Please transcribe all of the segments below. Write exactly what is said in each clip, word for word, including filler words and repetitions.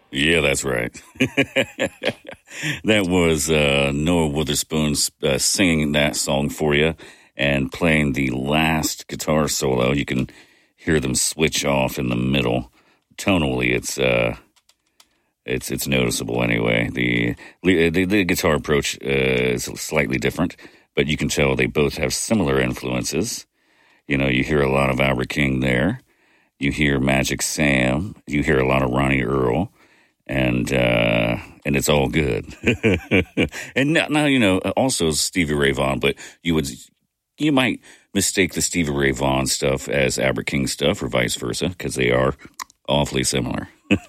Yeah, that's right. That was uh, Noah Witherspoon uh, singing that song for you and playing the last guitar solo. You can hear them switch off in the middle. Tonally, it's uh, it's it's noticeable anyway. The the, the guitar approach uh, is slightly different, but you can tell they both have similar influences. You know, you hear a lot of Albert King there. You hear Magic Sam. You hear a lot of Ronnie Earl. And uh, and it's all good. And now, now, you know, also Stevie Ray Vaughan, but you would you might mistake the Stevie Ray Vaughan stuff as Albert King stuff or vice versa, because they are awfully similar.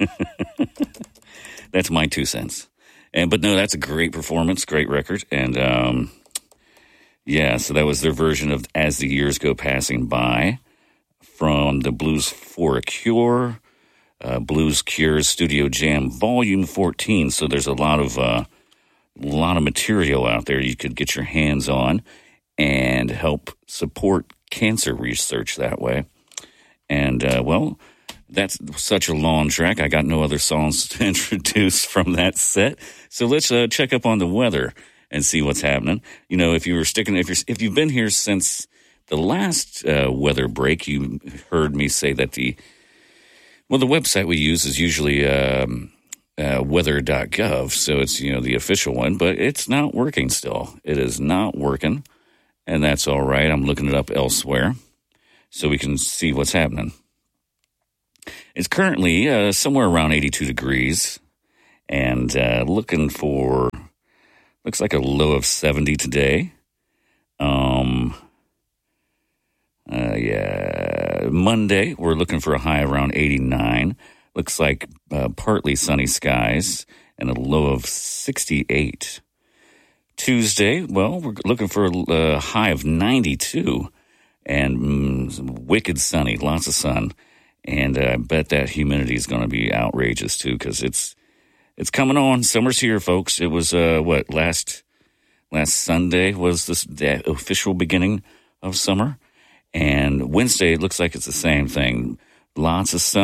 That's my two cents. And but no, that's a great performance, great record. And um, yeah, so that was their version of As the Years Go Passing By from the Blues for a Cure. Uh, Blues Cures Studio Jam Volume fourteen. So there's a lot of uh, lot of material out there you could get your hands on and help support cancer research that way. And, uh, well, that's such a long track. I got no other songs to introduce from that set. So let's uh, check up on the weather and see what's happening. You know, if you were sticking, if you're, if you've been here since the last uh, weather break, you heard me say that the Well, the website we use is usually um, uh, weather dot gov, so it's, you know, the official one, but it's not working still. It is not working, and that's all right. I'm looking it up elsewhere so we can see what's happening. It's currently uh, somewhere around eighty-two degrees, and uh, looking for, looks like a low of seventy today. Um... Uh, yeah, Monday, we're looking for a high around eighty-nine. Looks like uh, partly sunny skies and a low of sixty-eight. Tuesday, well, we're looking for a uh, high of ninety-two and mm, wicked sunny, lots of sun. And uh, I bet that humidity is going to be outrageous, too, because it's it's coming on. Summer's here, folks. It was, uh, what, last last Sunday was this, the official beginning of summer. And Wednesday, it looks like it's the same thing. Lots of sun.